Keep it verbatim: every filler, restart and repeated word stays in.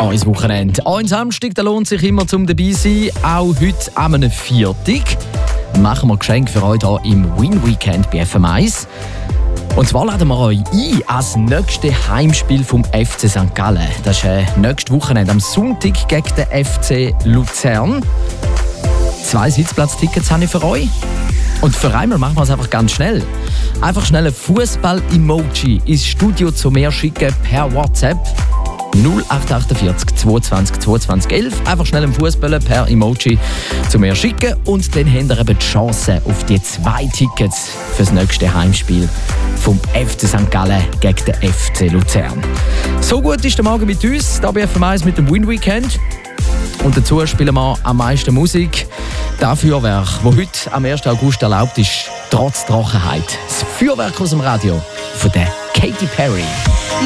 Ein Wochenende. Ein Samstag, da lohnt sich immer zum dabei sein. Auch heute am Viertag machen wir Geschenke für euch hier im Win-Weekend bei F M eins. Und zwar laden wir euch ein als nächstes Heimspiel vom F C Sankt Gallen. Das ist äh, nächstes Wochenende am Sonntag gegen den F C Luzern. Zwei Sitzplatztickets habe ich für euch. Und für einmal machen wir es einfach ganz schnell. Einfach schnell ein Fußball-Emoji ins Studio zu mir schicken per WhatsApp. null acht achtundvierzig zweiundzwanzig zweiundzwanzig elf. Einfach schnell einen Fußball per Emoji zu mir schicken. Und dann habt ihr eben die Chance auf die zwei Tickets für das nächste Heimspiel vom F C Sankt Gallen gegen den F C Luzern. So gut ist der Morgen mit uns, hier bei F M eins mit dem Win-Weekend. Und dazu spielen wir am meisten Musik. Das Feuerwerk, das heute am ersten August erlaubt ist, trotz Trockenheit. Das Feuerwerk aus dem Radio von der Katy Perry.